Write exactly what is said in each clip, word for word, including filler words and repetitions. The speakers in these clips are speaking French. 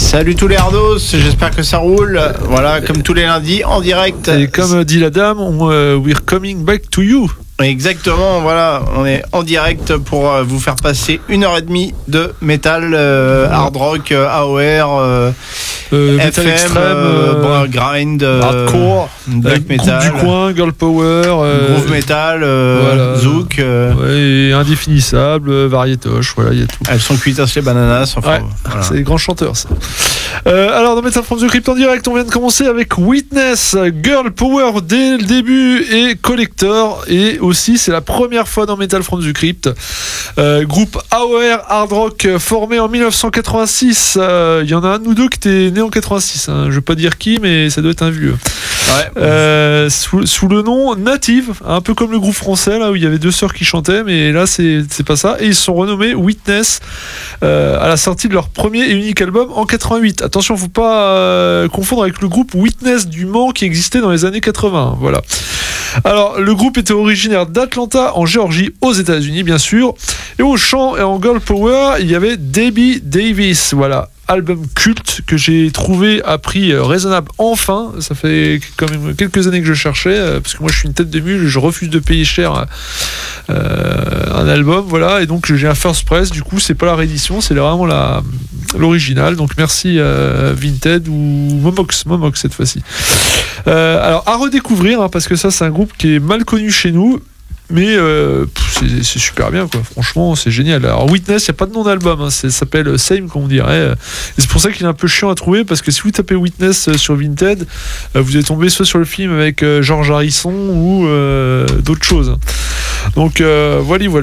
Salut tous les hardos, j'espère que ça roule. Voilà, comme tous les lundis, en direct. Et comme dit la dame, on, uh, we're coming back to you. Exactement, voilà, on est en direct pour euh, vous faire passer une heure et demie de métal, euh, hard rock, euh, A O R, euh, euh, F metal M, extrême, euh, grind, euh, hardcore, black metal, groupe du coin, girl power, euh, groove metal, euh, voilà, zouk, euh, ouais, et indéfinissable, euh, variétoche, voilà, il y a tout. Elles sont cuitas les bananas, enfin, ouais, voilà. C'est des grands chanteurs ça. Euh, alors dans Metal from the Crypt en direct, on vient de commencer avec Witness, Girl Power dès le début et Collector, et aussi c'est la première fois dans Metal from the Crypt. Euh, groupe A O R hard rock formé en dix-neuf cent quatre-vingt-six. Il euh, y en a un ou deux qui étaient nés en quatre-vingt-six. Hein. Je veux pas dire qui, mais ça doit être un vieux. Ouais. Euh, sous, sous le nom Native, un peu comme le groupe français là où il y avait deux sœurs qui chantaient, mais là c'est c'est pas ça. Et ils se sont renommés Witness euh, à la sortie de leur premier et unique album en quatre-vingt-huit. Attention, faut pas euh, confondre avec le groupe Witness du Mans qui existait dans les années quatre-vingts. Voilà. Alors, le groupe était originaire d'Atlanta, en Géorgie, aux États-Unis, bien sûr. Et au chant et en girl power, il y avait Debbie Davis. Voilà. Album culte que j'ai trouvé à prix raisonnable enfin. Ça fait quand même quelques années que je cherchais, parce que moi je suis une tête de mule, je refuse de payer cher euh, un album, voilà. Et donc j'ai un first press, du coup c'est pas la réédition, c'est vraiment la, l'original. Donc merci euh, Vinted ou Momox, Momox cette fois-ci. Euh, alors à redécouvrir, hein, parce que ça c'est un groupe qui est mal connu chez nous. Mais euh, c'est, c'est super bien, quoi. Franchement, c'est génial. Alors, Witness, il n'y a pas de nom d'album, hein. Ça s'appelle Same, comme on dirait. Et c'est pour ça qu'il est un peu chiant à trouver, parce que si vous tapez Witness sur Vinted, vous allez tomber soit sur le film avec George Harrison ou euh, d'autres choses. Donc, euh, voilà, voilà.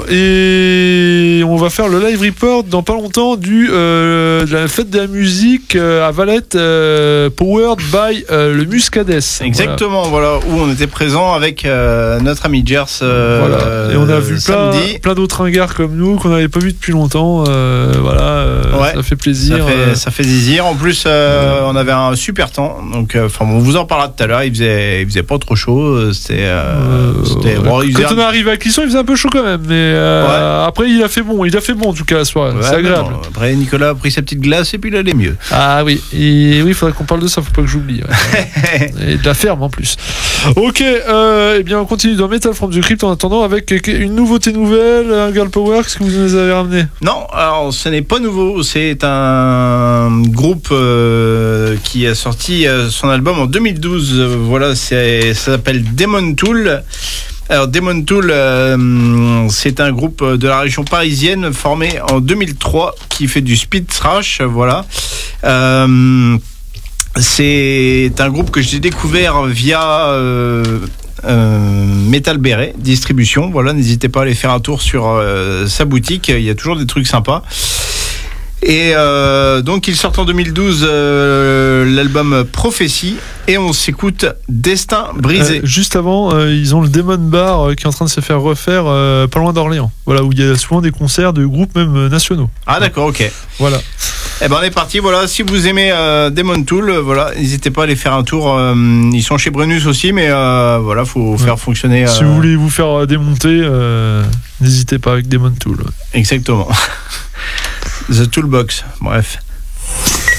Et on va faire le live report dans pas longtemps du, euh, de la fête de la musique à Valette, euh, powered by euh, le Muscadès. Exactement, voilà. Voilà, où on était présent avec euh, notre ami Gers. Euh, voilà. Et on a vu plein, plein d'autres ringards comme nous qu'on n'avait pas vu depuis longtemps. Euh, voilà, euh, ouais, ça fait plaisir. Ça fait, euh... ça fait zizir. En plus, euh, ouais. on avait un super temps. Donc, enfin, euh, bon, on vous en parlera tout à l'heure. Il faisait, il faisait pas trop chaud. C'était. Euh, c'était ouais. bon, Quand on est arrivé à Clisson, il faisait un peu chaud quand même. Mais euh, ouais. après, il a fait bon. Il a fait bon en tout cas la soirée. Ouais, c'est agréable. Non, après, Nicolas a pris sa petite glace et puis il allait mieux. Ah oui. Et oui, il faudrait qu'on parle de ça. Faut pas que j'oublie. Ouais. Et de la ferme en plus. Ok. Euh, eh bien, on continue dans Metal from the Crypt en attendant avec une nouveauté nouvelle, un girl power. Qu'est-ce que vous nous avez ramené? Non, alors ce n'est pas nouveau. C'est un groupe euh, qui a sorti euh, son album en deux mille douze. Voilà, c'est, ça s'appelle Demon Tool. Alors Demon Tool, euh, c'est un groupe de la région parisienne formé en deux mille trois qui fait du speed thrash. Voilà. Euh, c'est un groupe que j'ai découvert via euh, Euh, Metal Beret distribution. Voilà, n'hésitez pas à aller faire un tour sur euh, sa boutique, il y a toujours des trucs sympas. Et euh, donc ils sortent en deux mille douze euh, l'album Prophétie et on s'écoute Destin brisé. Euh, juste avant, euh, ils ont le Demon Bar euh, qui est en train de se faire refaire euh, pas loin d'Orléans. Voilà, où il y a souvent des concerts de groupes même euh, nationaux. Ah d'accord, ok. Voilà. Eh ben on est parti. Voilà, si vous aimez euh, Demon Tool, euh, voilà, n'hésitez pas à aller faire un tour. Euh, ils sont chez Brennus aussi, mais euh, voilà, faut ouais. faire fonctionner. Euh... Si vous voulez vous faire euh, démonter, euh, n'hésitez pas avec Demon Tool. Exactement. The Toolbox. Bref.